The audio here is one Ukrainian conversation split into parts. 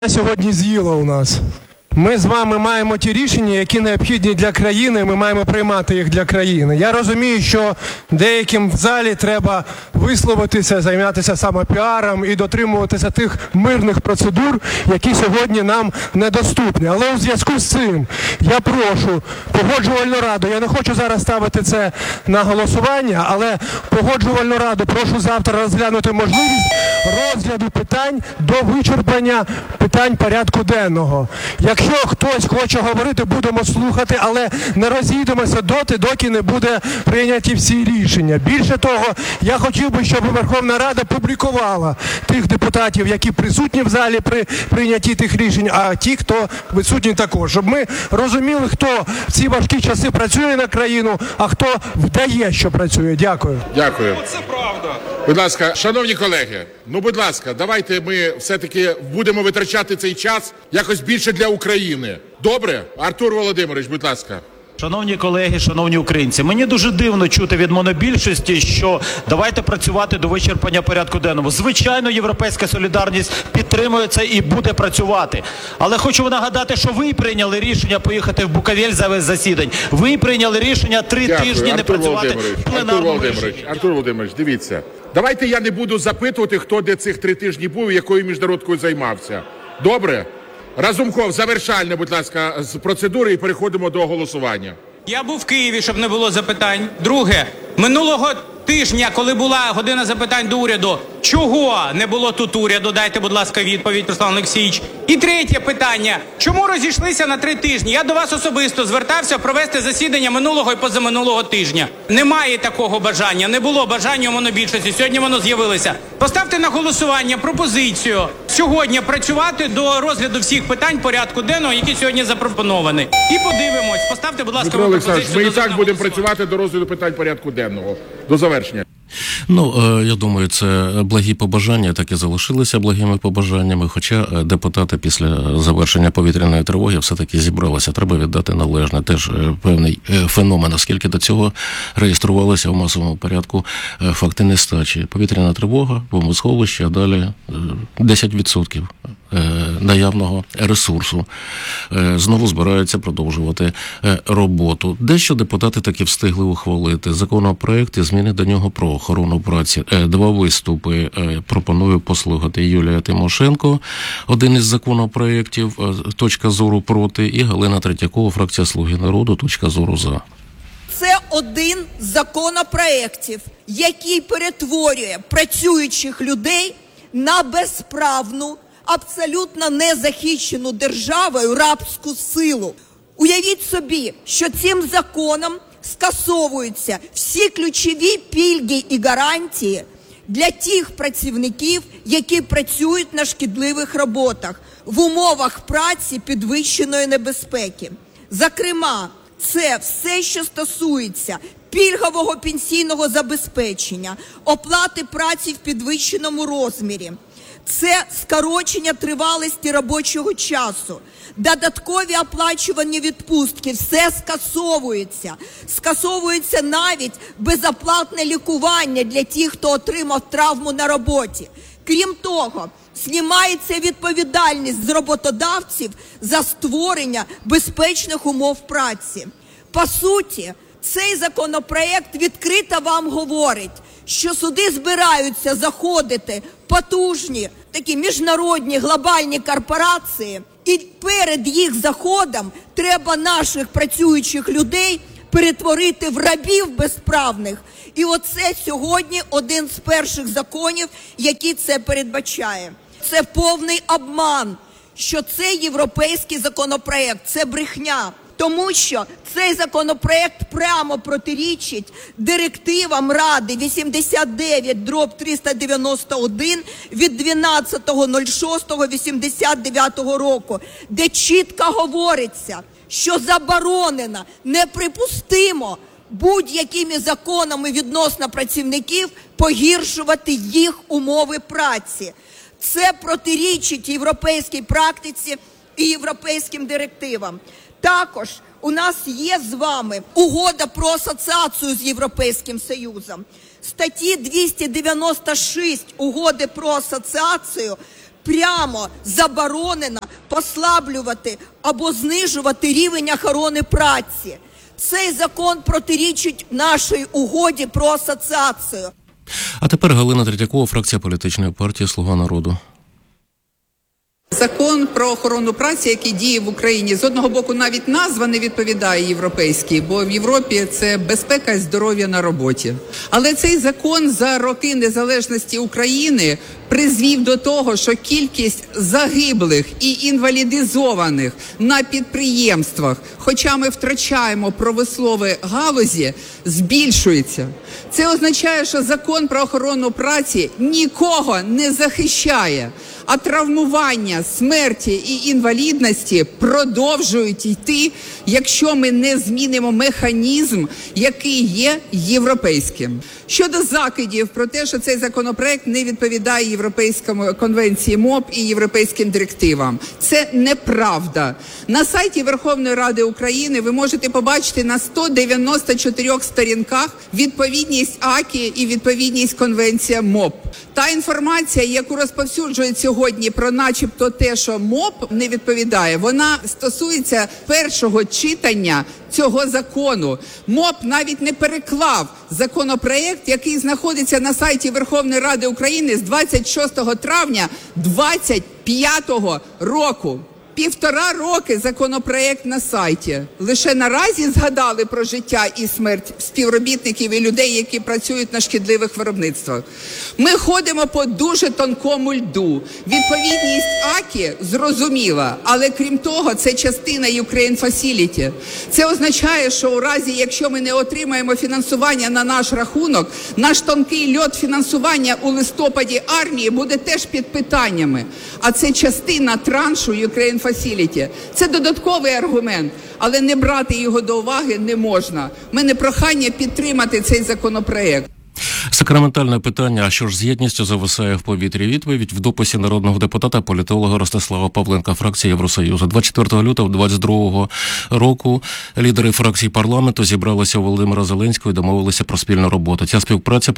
Сьогодні з'їла у нас. Ми з вами маємо ті рішення, які необхідні для країни, ми маємо приймати їх для країни. Я розумію, що деяким в залі треба висловитися, займатися самопіаром і дотримуватися тих мирних процедур, які сьогодні нам недоступні. Але у зв'язку з цим я прошу Погоджувальну раду, я не хочу зараз ставити це на голосування, але Погоджувальну раду прошу завтра розглянути можливість розгляду питань до вичерпання питань порядку денного. Якщо хтось хоче говорити, будемо слухати, але не розійдемося доки не буде прийняті всі рішення. Більше того, я хотів би, щоб Верховна Рада публікувала тих депутатів, які присутні в залі при прийнятті тих рішень, а ті, хто відсутні також. Щоб ми розуміли, хто в ці важкі часи працює на країну, а хто вдає, що працює. Дякую. Дякую. Оце правда. Будь ласка, шановні колеги, будь ласка, давайте ми все-таки будемо витрачати цей час якось більше для України. Добре? Артур Володимирович, будь ласка. Шановні колеги, шановні українці, мені дуже дивно чути від монобільшості, що давайте працювати до вичерпання порядку денного. Звичайно, Європейська солідарність підтримує це і буде працювати. Але хочу нагадати, що ви прийняли рішення поїхати в Буковель за весь засідань. Ви прийняли рішення 3 тижні не працювати в пленарному режимі. Артур Володимирович, дивіться. Давайте я не буду запитувати, хто де цих 3 тижні був і якою міжнародкою займався. Добре? Разумков, завершальне, будь ласка, з процедури і переходимо до голосування. Я був в Києві, щоб не було запитань. Друге, минулого тижня, коли була година запитань до уряду, чого не було тут уряду? Дайте, будь ласка, відповідь, Руслан Олексійович. І третє питання. Чому розійшлися на 3 тижні? Я до вас особисто звертався провести засідання минулого і позаминулого тижня. Немає такого бажання, не було бажання у монобільшості. Сьогодні воно з'явилося. Поставте на голосування пропозицію сьогодні працювати до розгляду всіх питань порядку денного, які сьогодні запропоновані. І подивимось. Поставте, будь ласка, пропозицію. Ми і так будемо працювати до розгляду питань порядку денного. До завершення. Я думаю, це благі побажання, так і залишилися благими побажаннями, хоча депутати після завершення повітряної тривоги все-таки зібралися. Треба віддати належне. Теж певний феномен, оскільки до цього реєструвалися в масовому порядку факти нестачі. Повітряна тривога, бомбосховище, а далі 10% наявного ресурсу. Знову збираються продовжувати роботу. Дещо депутати таки встигли ухвалити. Законопроект і зміни до нього про охорону праці. 2 виступи пропоную послухати. Юлія Тимошенко, один із законопроєктів, точка зору проти, і Галина Третьякова, фракція «Слуги народу», точка зору за. Це один з законопроєктів, який перетворює працюючих людей на безправну, абсолютно незахищену державою рабську силу. Уявіть собі, що цим законом скасовуються всі ключові пільги і гарантії для тих працівників, які працюють на шкідливих роботах в умовах праці підвищеної небезпеки. Зокрема, це все, що стосується пільгового пенсійного забезпечення, оплати праці в підвищеному розмірі. Це скорочення тривалості робочого часу, додаткові оплачувані відпустки, все скасовується. Скасовується навіть безоплатне лікування для тих, хто отримав травму на роботі. Крім того, знімається відповідальність з роботодавців за створення безпечних умов праці. По суті, цей законопроект відкрито вам говорить, що сюди збираються заходити потужні такі міжнародні глобальні корпорації, і перед їх заходом треба наших працюючих людей перетворити в рабів безправних. І оце сьогодні один з перших законів, який це передбачає. Це повний обман, що це європейський законопроект, це брехня. Тому що цей законопроект прямо протирічить директивам Ради 89/391 від 12.06.89 року, де чітко говориться, що заборонено, неприпустимо будь-якими законами відносно працівників погіршувати їх умови праці. Це протирічить європейській практиці і європейським директивам. Також у нас є з вами угода про асоціацію з Європейським Союзом. Статті 296 угоди про асоціацію прямо заборонено послаблювати або знижувати рівень охорони праці. Цей закон протирічить нашій угоді про асоціацію. А тепер Галина Третьякова, фракція політичної партії «Слуга народу». Закон про охорону праці, який діє в Україні, з одного боку навіть назва не відповідає європейській, бо в Європі це безпека і здоров'я на роботі. Але цей закон за роки незалежності України призвів до того, що кількість загиблих і інвалідизованих на підприємствах, хоча ми втрачаємо промислові галузі, збільшується. Це означає, що закон про охорону праці нікого не захищає, а травмування, смерті і інвалідності продовжують йти, якщо ми не змінимо механізм, який є європейським. Щодо закидів про те, що цей законопроект не відповідає Європейському конвенції МОП і європейським директивам. Це неправда. На сайті Верховної Ради України ви можете побачити на 194 сторінках відповідність АКІ і відповідність конвенції МОП. Та інформація, яку розповсюджують сьогодні про начебто те, що МОП не відповідає, вона стосується першого читання цього закону. МОП навіть не переклав законопроект, який знаходиться на сайті Верховної Ради України з 26 травня 2025 року. 1,5 роки законопроект на сайті. Лише наразі згадали про життя і смерть співробітників і людей, які працюють на шкідливих виробництвах. Ми ходимо по дуже тонкому льду. Відповідність АКІ зрозуміла, але крім того, це частина Ukraine Facility. Це означає, що у разі, якщо ми не отримаємо фінансування на наш рахунок, наш тонкий льод фінансування у листопаді армії буде теж під питаннями. А це частина траншу Ukraine Facility. Це додатковий аргумент, але не брати його до уваги не можна. У мене прохання підтримати цей законопроект. Сакраментальне питання, а що ж з єдністю, зависає в повітрі. Відповідь в дописі народного депутата, політолога Ростислава Павленка, фракція Євросоюзу. 24 лютого 2022 року лідери фракцій парламенту зібралися у Володимира Зеленського і домовилися про спільну роботу. Ця співпраця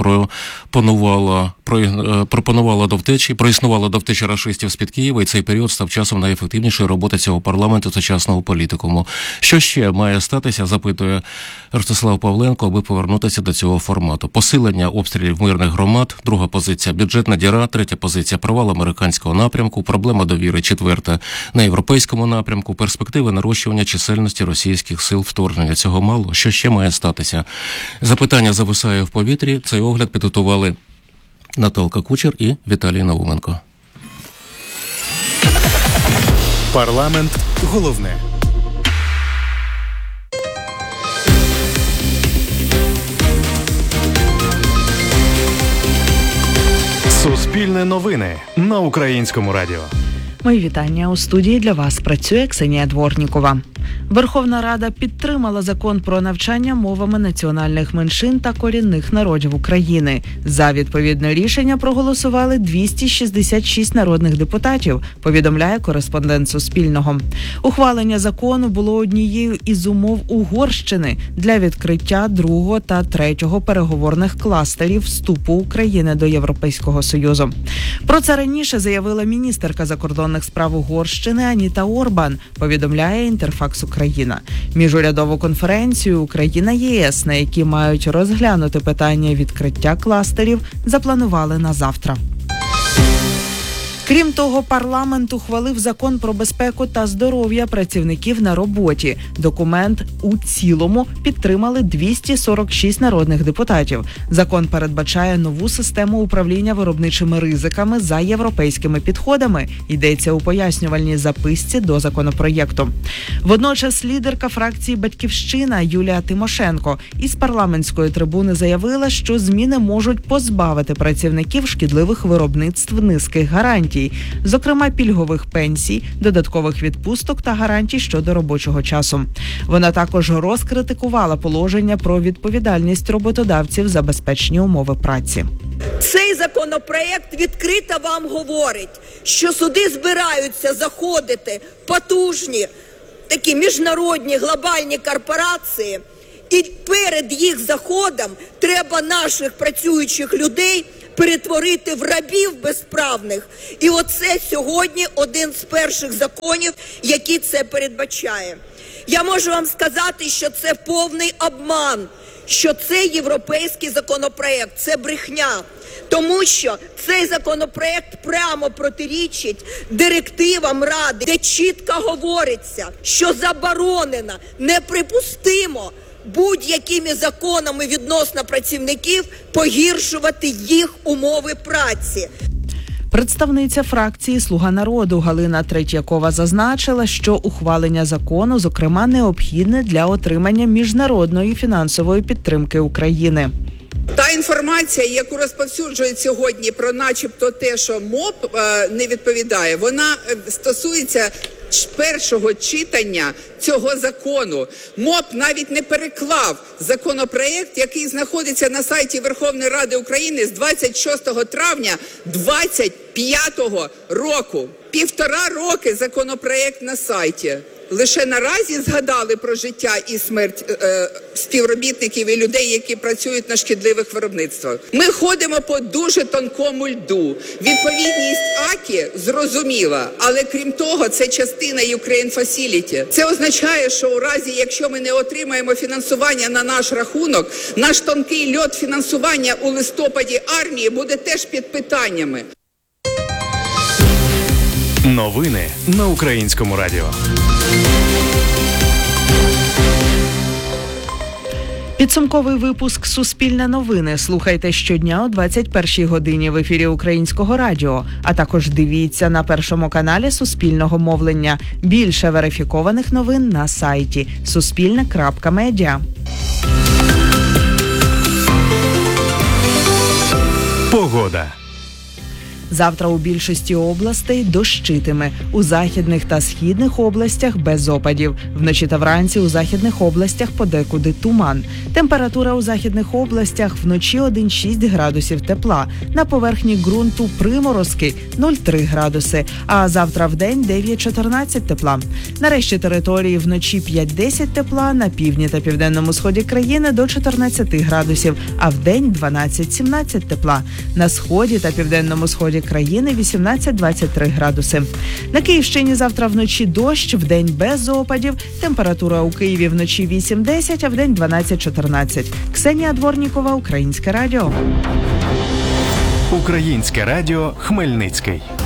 проіснувала до втечі рашистів з-під Києва, і цей період став часом найефективнішої роботи цього парламенту сучасного політикуму. Що ще має статися, запитує Ростислав Павленко, аби повернутися до цього формату. Посилення обстрілів мирних громад, друга позиція – бюджетна діра, третя позиція – провал американського напрямку, проблема довіри, четверта – на європейському напрямку, перспективи нарощування чисельності російських сил вторгнення. Цього мало. Що ще має статися? Запитання зависає в повітрі. Цей огляд підготували Наталка Кучер і Віталій Науменко. Парламент головне. Суспільне новини на Українському радіо. Мої вітання. У студії для вас працює Ксенія Дворнікова. Верховна Рада підтримала закон про навчання мовами національних меншин та корінних народів України. За відповідне рішення проголосували 266 народних депутатів, повідомляє кореспондент Суспільного. Ухвалення закону було однією із умов Угорщини для відкриття 2-го та 3-го переговорних кластерів вступу України до Європейського Союзу. Про це раніше заявила міністерка закордонних справ Угорщини Аніта Орбан, повідомляє Інтерфакс Україна. Міжурядову конференцію Україна-ЄС, на якій мають розглянути питання відкриття кластерів, запланували на завтра. Крім того, парламент ухвалив закон про безпеку та здоров'я працівників на роботі. Документ у цілому підтримали 246 народних депутатів. Закон передбачає нову систему управління виробничими ризиками за європейськими підходами, йдеться у пояснювальній записці до законопроєкту. Водночас лідерка фракції «Батьківщина» Юлія Тимошенко із парламентської трибуни заявила, що зміни можуть позбавити працівників шкідливих виробництв низьких гарантій, зокрема пільгових пенсій, додаткових відпусток та гарантій щодо робочого часу. Вона також розкритикувала положення про відповідальність роботодавців за безпечні умови праці. Цей законопроект відкрито вам говорить, що сюди збираються заходити потужні такі міжнародні глобальні корпорації, і перед їх заходом треба наших працюючих людей перетворити в рабів безправних. І оце сьогодні один з перших законів, який це передбачає. Я можу вам сказати, що це повний обман, що це європейський законопроект, це брехня. Тому що цей законопроект прямо протирічить директивам Ради, де чітко говориться, що заборонено, неприпустимо будь-якими законами відносно працівників погіршувати їх умови праці. Представниця фракції «Слуга народу» Галина Третьякова зазначила, що ухвалення закону, зокрема, необхідне для отримання міжнародної фінансової підтримки України. Та інформація, яку розповсюджують сьогодні про начебто те, що МОП не відповідає, вона стосується першого читання цього закону. МОП навіть не переклав законопроект, який знаходиться на сайті Верховної Ради України з 26 травня 2025 року. 1,5 роки законопроект на сайті. Лише наразі згадали про життя і смерть співробітників і людей, які працюють на шкідливих виробництвах. Ми ходимо по дуже тонкому льду. Відповідність АКІ зрозуміла, але крім того, це частина Ukraine Facility. Це означає, що у разі, якщо ми не отримаємо фінансування на наш рахунок, наш тонкий льод фінансування у листопаді армії буде теж під питаннями. Новини на Українському радіо. Підсумковий випуск «Суспільне новини» слухайте щодня о 21-й годині в ефірі Українського радіо, а також дивіться на Першому каналі Суспільного мовлення. Більше верифікованих новин на сайті suspilne.media. Погода. Завтра у більшості областей дощитиме. У західних та східних областях без опадів. Вночі та вранці у західних областях подекуди туман. Температура у західних областях вночі 1,6 градусів тепла. На поверхні ґрунту приморозки 0,3 градуси. А завтра вдень 9-14 тепла. На решті території вночі 5-10 тепла, на півдні та південному сході країни до 14 градусів, а вдень 12-17 тепла. На сході та південному сході країни 18-23 градуси. На Київщині завтра вночі дощ, вдень без опадів. Температура у Києві вночі 8-10, а вдень 12-14. Ксенія Дворнікова, Українське радіо. Українське радіо Хмельницький.